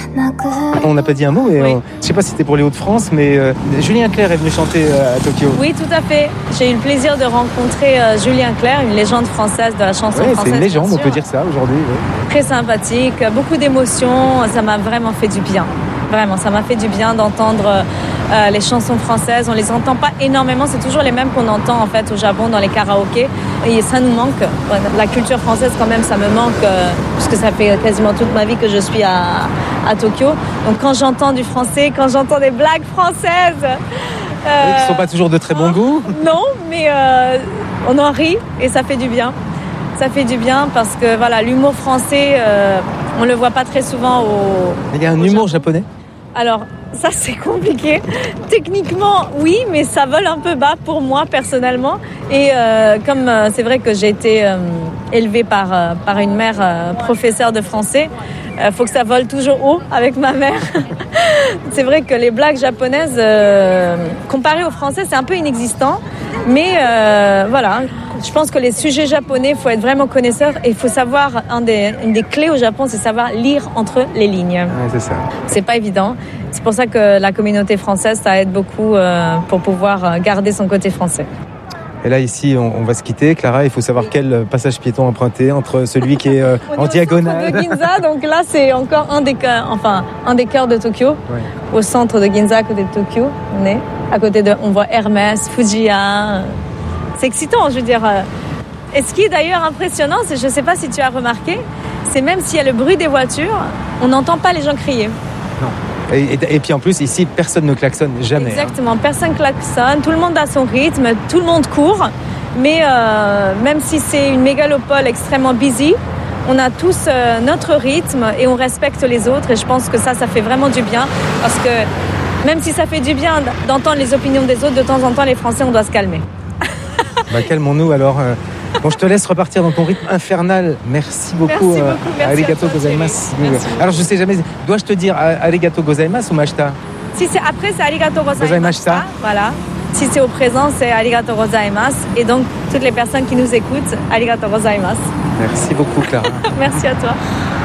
On n'a pas dit un mot, mais Oui. je sais pas si c'était pour les Hauts-de-France, mais Julien Clerc est venu chanter à Tokyo. Oui, tout à fait. J'ai eu le plaisir de rencontrer Julien Clerc, une légende française de la chanson Ouais, française. c'est une légende, bien on sûr. peut dire ça aujourd'hui. Ouais. Très sympathique, beaucoup d'émotions. Ça m'a vraiment fait du bien. Vraiment, ça m'a fait du bien d'entendre les chansons françaises. On les entend pas énormément. C'est toujours les mêmes qu'on entend en fait au Japon dans les karaokés. Et ça nous manque. La culture française quand même, ça me manque puisque ça fait quasiment toute ma vie que je suis à Tokyo. Donc quand j'entends du français, quand j'entends des blagues françaises, Qui sont pas toujours de très bon goût. non, mais on en rit et ça fait du bien. Ça fait du bien parce que voilà, l'humour français, on le voit pas très souvent Il y a un humour japonais. Alors, ça c'est compliqué. Techniquement, oui, mais ça vole un peu bas pour moi personnellement. Et comme c'est vrai que j'ai été élevée par une mère professeure de français, faut que ça vole toujours haut avec ma mère. C'est vrai que les blagues japonaises, comparées aux français, c'est un peu inexistant. Mais voilà, je pense que les sujets japonais, il faut être vraiment connaisseur et il faut savoir, une des clés au Japon, c'est savoir lire entre les lignes. Ouais, c'est ça. C'est pas évident. C'est pour ça que la communauté française, ça aide beaucoup pour pouvoir garder son côté français. Et là, ici, on va se quitter. Clara, il faut savoir quel passage piéton emprunter entre celui qui est en diagonale. On est au centre de Ginza, donc là, c'est encore un des cœurs de Tokyo. Ouais. Au centre de Ginza, à côté de Tokyo, on est. À côté on voit Hermès, Fujiya. C'est excitant, je veux dire. Et ce qui est d'ailleurs impressionnant, c'est, je ne sais pas si tu as remarqué, c'est même s'il y a le bruit des voitures, on n'entend pas les gens crier. Non. Et puis en plus, ici, personne ne klaxonne jamais. Exactement, personne klaxonne, tout le monde a son rythme, tout le monde court. Mais même si c'est une mégalopole extrêmement busy, on a tous notre rythme et on respecte les autres. Et je pense que ça fait vraiment du bien. Parce que même si ça fait du bien d'entendre les opinions des autres, de temps en temps, les Français, on doit se calmer. Bah, calmons-nous alors. Bon, je te laisse repartir dans ton rythme infernal. Merci beaucoup. Merci beaucoup, merci arigato à toi, gozaimasu. Merci. Alors, je sais jamais, dois-je te dire arigato gozaimasu ou mashita? Si c'est après, c'est arigato Gozaimashita. gozaimashita. Voilà. Si c'est au présent, c'est arigato gozaimasu. Et donc, toutes les personnes qui nous écoutent, arigato gozaimasu. Merci beaucoup, Clara. Merci à toi.